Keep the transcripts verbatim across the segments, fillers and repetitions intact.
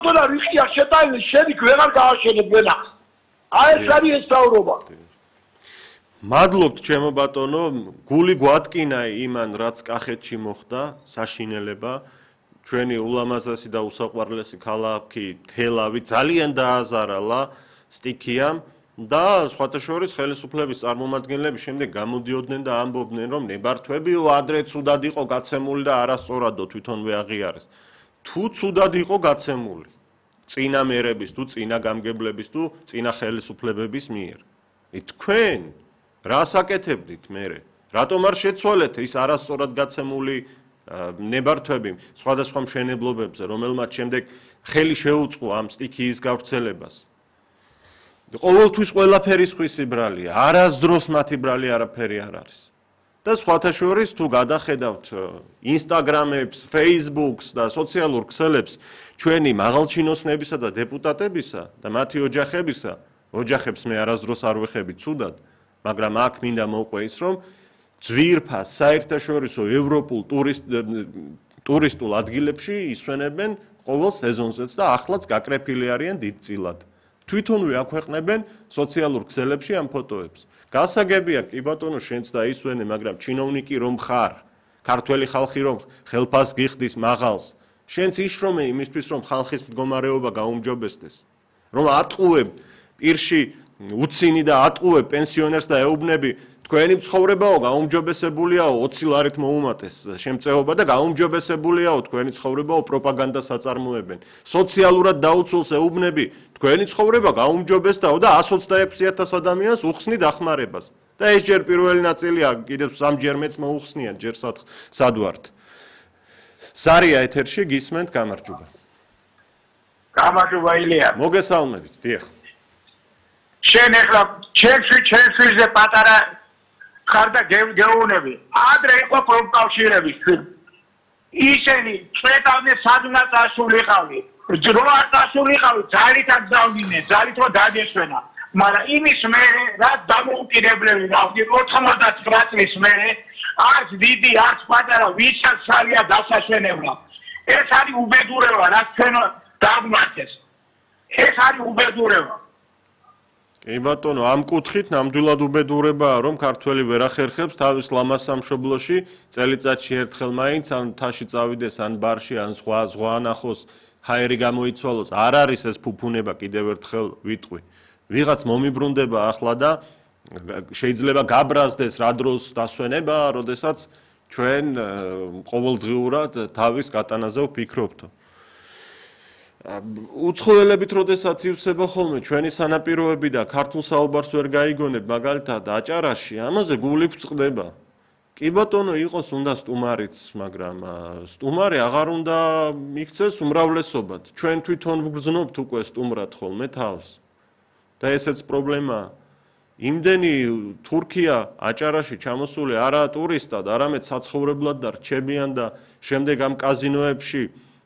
და რიხია შეტანილი შენი გვერდ გააშენებ ვენახ. აი ეს არის ეს საუბრობა. მადლობთ ჩემო ბატონო, გული გვატკინა იმან რაც კახეთში მოხდა, საშინელება. ჩვენი ულამაზესი და უსაყვარლესი ქალაქი თელავი ძალიან დააზარალა სტიქიამ და სხვათა შორის ხელისუფლების წარმომადგენლები შემდეგ გამოდიოდნენ და ამბობდნენ რომ ნებართვებიო ადრე ცუდად იყო გაცემული და არასწორადო თვითონვე აღიარეს. თუ ცუდად იყო გაცემული წინა მერების თუ წინა გამგებლების თუ წინა ხელისუფლებების მიერ. თქვენ რას აკეთებდით მერე? რატომ არ შეცვალეთ ის არასწორად გაცემული ნებართვები სხვადასხვა მშენებლობებზე, რომელმაც შემდეგ ხელი შეუწყო ამ სტიქიის გავრცელებას? ყოველთვის ყველაფერი სხვისი ბრალია, არასდროს მათი ბრალი არაფერი არ არის. და სხვათა შორის თუ გადახედავთ ინსტაგრამებს, ფეისბუქს და სოციალურ ქსელებს ჩვენი მაღალჩინოსნებისა და დეპუტატებისა და მათი ოჯახებისა, ოჯახებს მე არასდროს არ ვეხები ცუდად, მაგრამ აქ მინდა მოვყვე ის რომ ძვირფას საერთაშორისო ევროპულ ტურისტულ ადგილებში ისვენებენ ყოველ სეზონზეც და ახლაც გაკრეფილი არიან დიდწილად. თვითონვე აქვეყნებენ სოციალურ ქსელებში ამ ფოტოებს. გასაგებია კი ბატონო შენც დაისვენე, მაგრამ ჩინოვნიკი რომ ხარ, ქართველი ხალხი რომ ხელფას გიხდის მაღალს, შენც იშრომე იმისთვის რომ ხალხის მდგომარეობა გაუმჯობესდეს. რომ ატყუებ პირში უცინი და ატყუებ პენსიონერს და ეუბნები თქვენი ცხოვრებაო გაუმჯობესებულიაო ოცი ლარით მოუმატეს შემწეობა და გაუმჯობესებულიაო თქვენი ცხოვრებაო პროპაგანდას აწარმოებენ. სოციალურად დაუცველს ეუბნები თქვენი ცხოვრება გაუმჯობესდაო და εκατს ოცდაექვსი ათას ადამიანს უხსნი დახმარებას. და ეს ჯერ პირველი ნაწილია, კიდევ სამჯერ მეც მოუხსნიან, ჯერ სადვართ. სარია ეთერში გისმენთ, გამარჯობა. გამარჯობა ილია. მოგესალმებით, დიახ. შენ ახლა ჩემში ჩემშიზე პატარა ხარ და გეუბნები. ადრე იყო პროფკავშირების ისინი წვეტავდნენ სადღაც ასულიყავი. რო არ ასულიყავი, ძალით აგზავნიდნენ, ძალით რო დაგესვენა. მაგრამ იმის მერე რა დამოუკიდებლები გავდი ოცდაოთხ წლის მერე არც დიდი არც პატარა ვისაც სარია დასასვენებლა. ეს არის უბედურება, რაც ჩვენ დაგმართეს. ეს არის უბედურება. კი ბატონო, ამ კუთხით ნამდვილად უბედურებაა, რომ ქართველი ვერ ახერხებს თავის ლამას სამშობლოში, წელიწადში ერთხელ მაინც ან მთაში წავიდეს, ან ბარში, ან ზღვა ზღვა ანახოს, ჰაერი გამოიცვალოს. არ არის ეს ფუფუნება, კიდევ ერთხელ ვიტყვი. ვიღაც მომიბრუნდება ახლა და შეიძლება გაბრაზდეს რა დროს დასვენება, როდესაც ჩვენ ყოველდღიურად თავის გატანაზე ვფიქრობთო. უცხოელებით როდესაც ივსება ხოლმე ჩვენი სანაპიროები და ქართულ საუბარს ვერ გაიგონებ, მაგალითად აჭარაში, ამაზე გული გვწყდება. კი ბატონო, იყოს უნდა სტუმარიც, მაგრამ სტუმარი აღარ უნდა იქცეს უმრავლესობად. ჩვენ თვითონ ვგრძნობთ უკვე სტუმრად ხოლმე თავს. და ესეც პრობლემაა. იმდენი თურქია აჭარაში ჩამოსული არა ტურისტად, არამედ საცხოვრებლად და რჩებიან და შემდეგ ამ კაზინოებში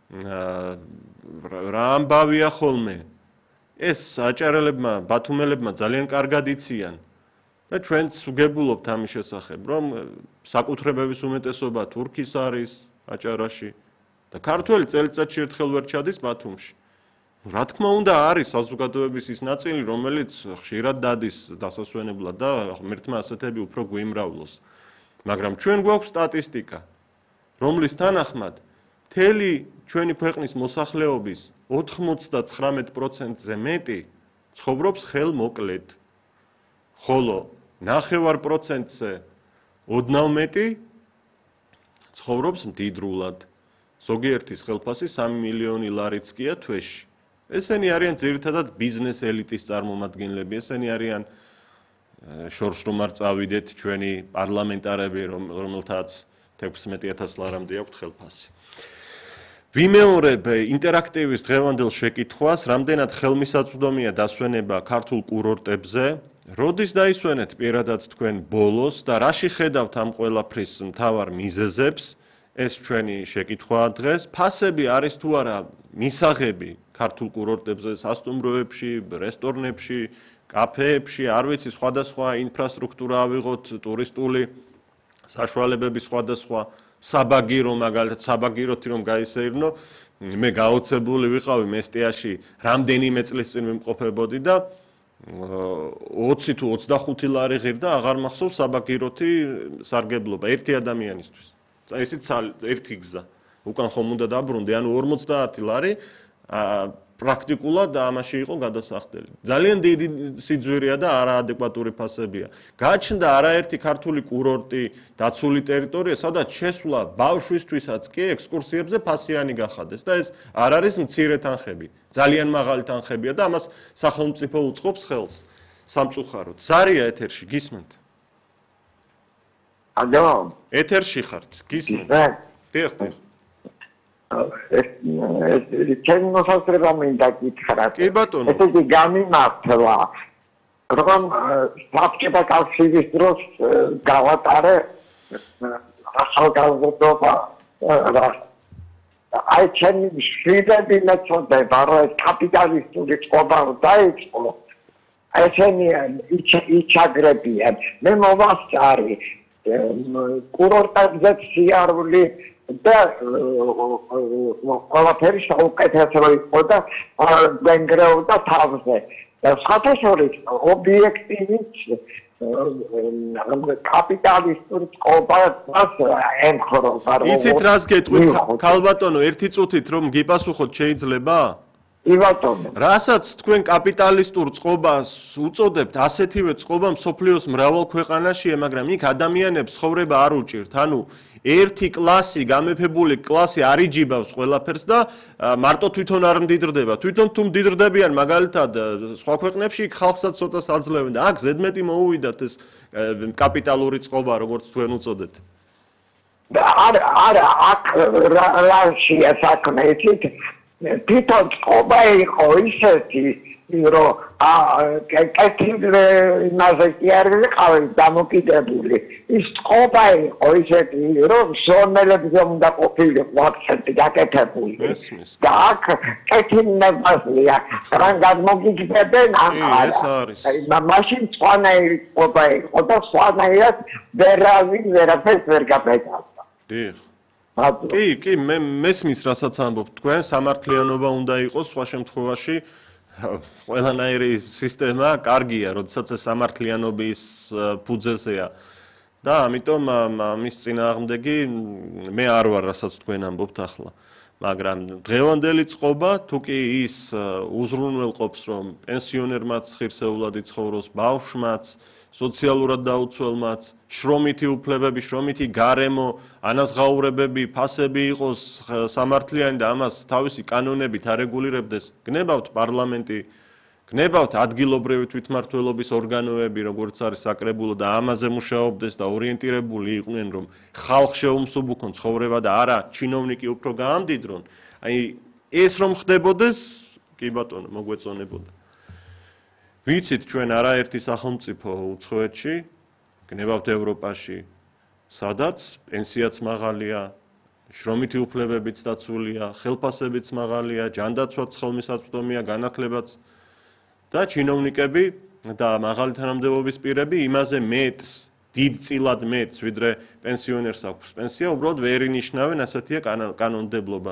რა ამბავია ხოლმე. ეს აჭარელებმა, ბათუმელებმა ძალიან კარგად იციან. და ჩვენც ვგებულობთ ამის შესახებ, რომ საკუთრებების უმეტესობა თურქის არის აჭარაში და ქართველი წელიწადში ერთხელ ვერ ჩადის ბათუმში. რა თქმა უნდა არის საზოგადოების ის ნაწილი, რომელიც ხშირად დადის დასასვენებლად და ღმერთმა ასეთები უფრო გვიმრავლოს. მაგრამ ჩვენ გვაქვს სტატისტიკა, რომლის თანახმად მთელი ჩვენი ქვეყნის მოსახლეობის ოცდათვრამეტ პროცენტზე მეტი ცხოვრობს ხელმოკლედ. ხოლო ნახევარ პროცენტზე ოდნავ მეტი ცხოვრობს მდიდრულად. ზოგიერთის ხელფასი სამი მილიონი ლარიც კია თვეში. ესენი არიან ძირითადად ბიზნეს ელიტის წარმომადგენლები, ესენი არიან შორს რომ არ წავიდეთ ჩვენი პარლამენტარები, რომელთაც თექვსმეტი ათას ლარამდე აქვთ ხელფასი. ვიმეორებ ინტერაქტივის დღევანდელ შეკითხვას, რამდენად ხელმისაწვდომია დასვენება ქართულ კურორტებზე, როდის დაისვენეთ პირადად თქვენ ბოლოს და რაში ხედავთ ამ ყველაფრის მთავარ მიზეზებს, ეს ჩვენი შეკითხვაა დღეს. ფასები არის თუ არა მისაღები ქართულ კურორტებზე, სასტუმროებში, რესტორნებში, კაფეებში, არ ვიცი, სხვადასხვა ინფრასტრუქტურა ავიღოთ, ტურისტული საშუალებები სხვადასხვა, საბაგირო, მაგალითად საბაგიროთი რომ გაისეირნო, მე გაოცებული ვიყავი მესტიაში რამდენიმე წლის წინ ვიმყოფებოდი და ოცი თუ ოცდახუთი ლარი ღირდა აღარ მახსოვს საბაგიროთი სარგებლობა ერთი ადამიანისთვის. ესეც ერთი გზა. უკან ხომ უნდა დაბრუნდე, ანუ ორმოცდაათი ლარი პრაქტიკულად ამაში იყო გადასახდელი. ძალიან დიდი სიძვირეა და არაადეკვატური ფასებია. გაჩნდა არაერთი ქართული კურორტი, დაცული ტერიტორია, სადაც შესვლა ბავშვისთვისაც კი ექსკურსიებზე ფასიანი გახადეს და ეს არ არის მცირე თანხები. ძალიან მაღალი თანხებია და ამას სახელმწიფო უწყობს ხელს სამწუხაროდ. ზარია ეთერში, გისმენთ? ალო, ეთერში ხართ, გისმენთ? დიახ, დიახ. ჩემ მოსაზრება მინდა გითხრათ. კი ბატონო. ესე იგი გამიმართლა, რომ საბჭოთა კავშირის დროს გავატარე ახალგაზრდობა. აი ჩემი შვილები მეწოდება, რომ კაპიტალისტური წყობა დაიწყო. ესენი იჩაგრებიან. მე მოვასწარი კურორტებზე სიარული და ყველაფერი საუკეთესო იყო და გვენგრეოდა თავზე. სხვათაშორის ობიექტივით კაპიტალისტური წყობას ემხრობა. იცით რას გეტყვით ქალბატონო, ერთი წუთით რომ გიპასუხოთ შეიძლება? იბატონო. რასაც თქვენ კაპიტალისტურ წყობას უწოდებთ, ასეთივე წყობა მსოფლიოს მრავალ ქვეყანაშია, მაგრამ იქ ადამიანებს ცხოვრება არ უჭირთ. ანუ ერთი კლასი, გამეფებული კლასი არ იჯიბავს ყველაფერს და მარტო თვითონ არ მდიდრდება. თვითონ თუ მდიდრდებიან, მაგალითად, სხვა ქვეყნებში იქ ხალხსაც ცოტას აძლევენ და აქ ზედმეტი მოუვიდათ ეს კაპიტალური წყობა, როგორც თქვენ უწოდეთ. არა, არა, აქ რაშია საქმე, იცით? თვითონ წყობა იყო ისეთი, რომ კეთილ იმაზე კი არ ვიყავი დამოკიდებული. ის წყობა იყო ისეთი, რომ ზონელებზე უნდა ყოფილიყო აქცენტი გაკეთებული. და აქ კეთილნებაზია, რან გადმოგიგდებენ ამ ეს არის. მაშინ სხვანაირი წყობა იყო და სხვანაირად ვერავინ ვერაფერს ვერ გაბედავდა. დიახ. კი, კი, მე მესმის რასაც ამბობთ თქვენ, სამართლიანობა უნდა იყოს სხვა შემთხვევაში ყველანაირი სისტემა კარგია, როდესაც ეს სამართლიანობის ფუძეზეა. და ამიტომ ამის წინააღმდეგი მე არ ვარ, რასაც თქვენ ამბობთ ახლა. მაგრამ დღევანდელი წყობა, თუ კი ის უზრუნველყოფს, რომ პენსიონერმაც ხირსეულად იცხოვროს, ბავშვმაც, სოციალურად დაუცველმაც, შრომითი უფლებები, შრომითი გარემო, ანაზღაურებები, ფასები იყოს სამართლიანი და ამას თავისი კანონებით არეგულირებდეს, გნებავთ პარლამენტი, გნებავთ ადგილობრივი თვითმმართველობის ორგანოები, როგორც არის საკრებულო და ამაზე მუშაობდეს და ორიენტირებული იყვნენ, რომ ხალხ შეუმსუბუქონ ცხოვრება და არა ჩინოვნიკი უფრო გაამდიდრონ. აი ეს რომ ხდებოდეს, კი ბატონო, მოგვეწონებოდა. ვიცით ჩვენ არაერთი სახელმწიფო უცხოეთში, გნებავთ ევროპაში, სადაც პენსიაც მაღალია, შრომითი უფლებებიც დაცულია, ხელფასებიც მაღალია, ჯანდაცვაც ხელმისაწვდომია, განათლებაც და ჩინოვნიკები და მაღალი თანამდებობის პირები იმაზე მეტს, დიდწილად მეტს, ვიდრე პენსიონერს აქვს პენსია, უბრალოდ ვერ ინიშნავენ, ასეთია კანონმდებლობა.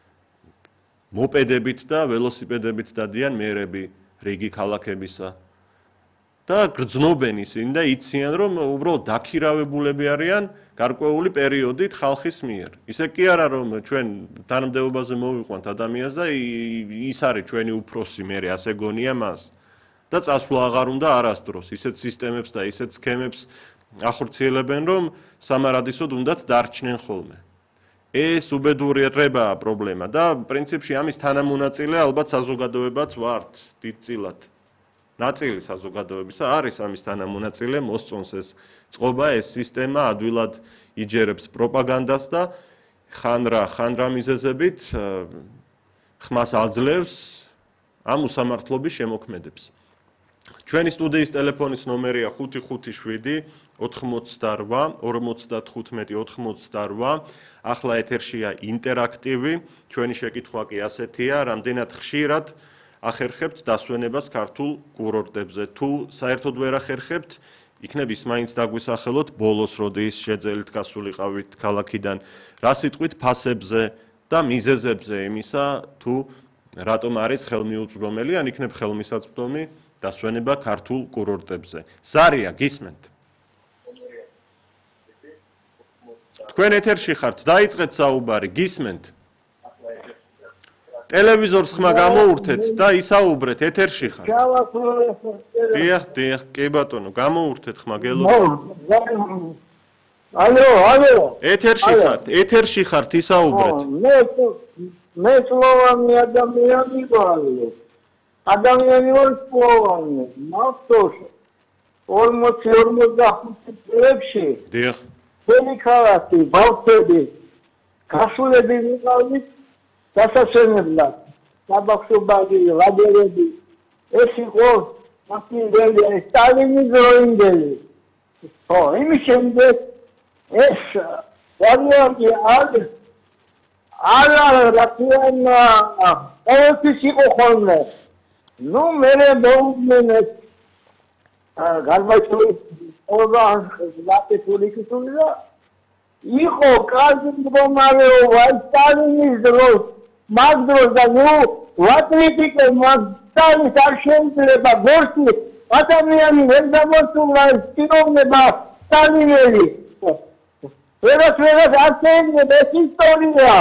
მოპედებით და ველოსიპედებით დადიან მერები რიგი ქალაქებისა. და გრძნობენ ისინი და იციან, რომ უბრალოდ დაქირავებულები არიან გარკვეული პერიოდით ხალხის მიერ. ისე კი არა, რომ ჩვენ თანამდებობაზე მოვიყვანთ ადამიანს და ის არის ჩვენი უფროსი, მე ასე გონია მას. და წასვლა აღარ უნდა არასდროს, ისეთ სისტემებს და ისეთ სქემებს ახორციელებენ, რომ სამარადისოდ უნდათ დარჩნენ ხოლმე. ეს უბედურებაა პრობლემა და პრინციპში ამის თანამონაწილე ალბათ საზოგადოებაც ვართ დიდწილად. ნაწილი საზოგადოებისა არის ამის თანამონაწილე, მოსწონს ეს წყობა, ეს სისტემა ადვილად იჯერებს პროპაგანდას და ხანრა ხანრა მიზეზებით ხმას აძლევს ამ უსამართლობის შემოქმედებს. ჩვენი სტუდიის ტელეფონის ნომერია ხუთი ხუთი შვიდი ოთხმოცდარვა ორმოცდათხუთმეტი ოთხმოცდარვა. ახლა ეთერშია ინტერაქტივი, ჩვენი შეკითხვა კი ასეთია, რამდენად ხშირად ახერხებთ დასვენებას ქართულ კურორტებზე. თუ საერთოდ ვერ ახერხებთ, იქნებ ის მაინც დაგვისახელოთ ბოლოს, როდის შეძელით გასულიყავით ქალაქიდან. რა სიტყვით ფასებზე და მიზეზებზე იმისა, თუ რატომ არის ხელმიუწვდომელი, ან იქნებ ხელმისაწვდომი დასვენება ქართულ კურორტებზე. ზარია, გისმენთ? თქვენ ეთერში ხართ, დაიწყეთ საუბარი, გისმენთ? ტელევიზორს ხმა გამოურთეთ და ისაუბრეთ, ეთერში ხართ. დიახ, დიახ, კი ბატონო, გამოურთეთ ხმა, გელოდებით. ალო, ალო. ეთერში ხართ, ეთერში ხართ, ისაუბრეთ. მე მე სლოვანი ადამიანი ვარ. ადამიანი ვარ სლოვანი. მარტოს ორმოცი ორმოცდახუთი წლებში. დიახ. თემი ქალაქი, ბავშვები, გასულები ვიყავით დასასვენებლად. საბავშვობადი, ლაგერები. ეს იყო მაშინდელი სტალინის დროინდელი. ო, იმის შემდეგ ეს ვარიანტი არის არა რატიან ყოველთვის იყო ხოლმე. ნუ მე მოუგმენეს გარბაჩოვის ორან ლატიფული კითხვია იყო კარგი მდგომარეობა სტალინის დროს მაგ დროს და ნუ ვაკრიტიკე მაგ სტალინის არ შეიძლება გორსი ადამიანი ვერ გამოსულა სწორნება სტალინელი ვერას ვერას არ შეიძლება ეს ისტორია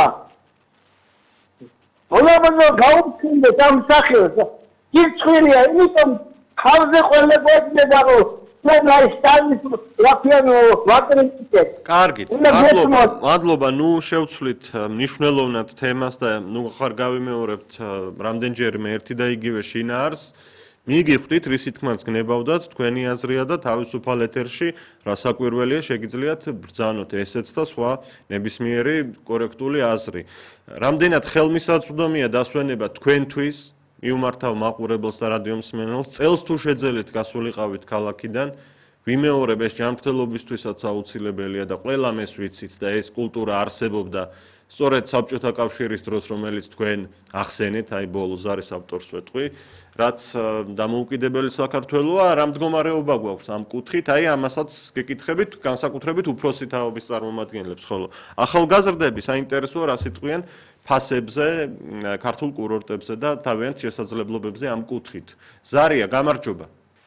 ყველაფერზე გაუქმდა ამ სახელს კითხვია იმიტომ ხალხზე ყველაფერზე რომ და სტალინის რაფიანო ვაკრიტიკე კარგით, მადლობა, მადლობა, ნუ შევცვლით მნიშვნელოვნად თემას და ნუ ხარ გავიმეორებთ რამდენჯერმე ერთი და იგივე შინაარსს. მიგიხვდით, რისი თქმაც გნებავდათ, თქვენი აზრია და თავისუფალ ეთერში, რა საკვირველია შეგიძლიათ ბრძანოთ ესეც და სხვა ნებისმიერი კორექტული აზრი. რამდენად ხელმისაწვდომია დასვენება თქვენთვის, მიუმართავ მაყურებელს და რადიომსმენელს, წელს თუ შეძელით გასულიყავით ქალაქიდან, ვიმეორებ ეს ჯანმრთელობისთვისაც აუცილებელია და ყველამ ეს ვიცით და ეს კულტურა არსებობდა სწორედ საბჭოთა კავშირის დროს, რომელიც თქვენ ახსენეთ, აი ბოლოს არის ავტორს ვეტყვი, რაც დამოუკიდებელი საქართველოა, რა მდგომარეობა გვაქვს ამ კუთხით, აი ამასაც გეკითხებით, განსაკუთრებით უფროსი თაობის წარმომადგენლებს, ხოლო ახალგაზრდები საინტერესოა რა სიტყვიან ფასებზე, ქართულ კურორტებზე და თავიანთ შესაძლებლობებზე ამ კუთხით. ზარია, გამარჯობა.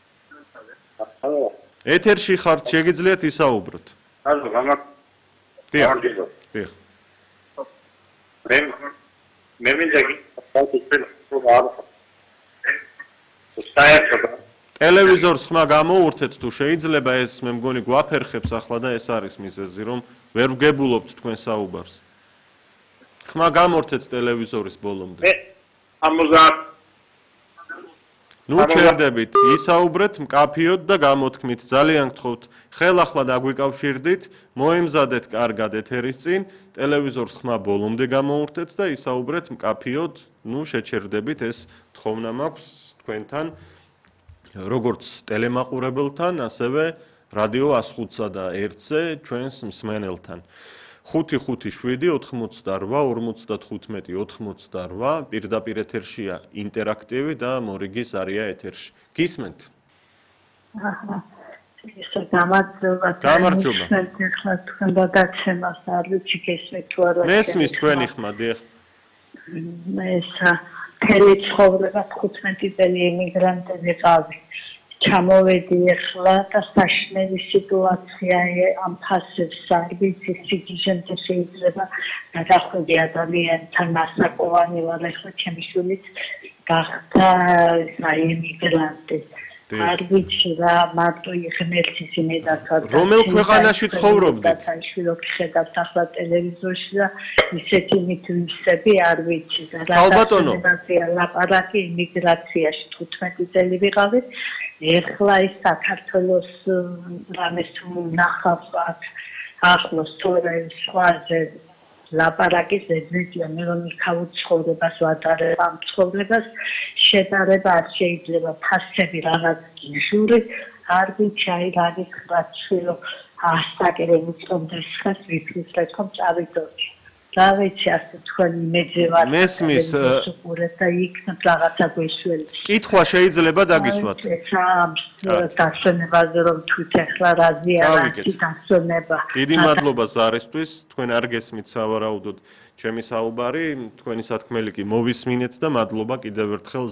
ეთერში ხართ, შეგიძლიათ ისაუბროთ. ალო, გამარჯობა. დიახ. მე მე მინდა ტელევიზორს ხმა გამოურთეთ თუ შეიძლება ეს მე მგონი გვაფერხებს ახლა და ეს არის მიზეზი რომ ვერ ვგებულობთ თქვენ საუბარს. ხმა გამორთეთ ტელევიზორის ბოლომდე. მე ორმოცდაათ ნუ ჩერდებით, ისაუბრეთ მკაფიოდ და გამოთქმით. ძალიან გთხოვთ, ხელახლა დაგვიკავშირდით, მოემზადეთ კარგად ეთერის წინ, ტელევიზორს ხმა ბოლომდე გამოურთეთ და ისაუბრეთ მკაფიოდ, ნუ შეჩერდებით, ეს თხოვნა მაქვს თქვენთან, როგორც ტელემაყურებელთან, ასევე რადიო ას ხუთსა და ერთზე ჩვენს მსმენელთან. ხუთი ხუთი შვიდი ოთხმოცდაორვა ორმოცდათხუთმეტი ოთხმოცდაორვა პირდაპირ ეთერშია ინტერაქტივი და მორიგი ზარია ეთერში. გისმენთ? აჰა. ეს გამარჯობა. გამარჯობა. ახლა თქვენ გადაცემას არ ვიცი გესმით თუ არა. მესმის თქვენი ხმა, დიახ. ესა თელი ცხოვრება თხუთმეტი წელი ემიგრანტები ყავი. ჩამოვედი ახლა და საშინელი სიტუაცია ამ ფასებს არ ვიცი სიგიჟემდე შეიძლება გადახვედი ადამიანთან მასაკოვანი ვარ ახლა ჩემი შვილიც გახდა ემიგრანტი არ ვიცი რა მარტო ღმერთის იმედათა რომელ ქვეყანაში ცხოვრობდით? შვილო ხედავთ ახლა ტელევიზორში და ისეთი მითვისები არ ვიცი და ალბათონო ლაპარაკი იმიგრაციაში თხუთმეტი წელი ვიყავით ეხლა ის საქართველოს რამეს თუ ნახავთ ახლოს თორე სხვაზე ლაპარაკი ზედმეტია მე რომ იქავ ცხოვრებას ვატარებ ამ ცხოვრებას შედარება არ შეიძლება ფასები რაღაც ჟური არ ვიცი აი რა გიხრათ შვილო ასაკერე მიწონდეს ხას ვიფიქრეთ რომ წავიდოდი რა ვიცი ასე თქვენ იმედზე ვარ მესმის, ე, უყურეთ და იქნებ რაღაცა გვეშველის კითხვა შეიძლება დაგისვათ. ეს დასვენებაზე რომ თვით ახლა რაზეა გავიგეთ. რა დასვენება დიდი მადლობა ზარისთვის, თქვენ არ გესმით სავარაუდოდ ჩემი საუბარი, თქვენი სათქმელი კი მოვისმინეთ და მადლობა კიდევ ერთხელ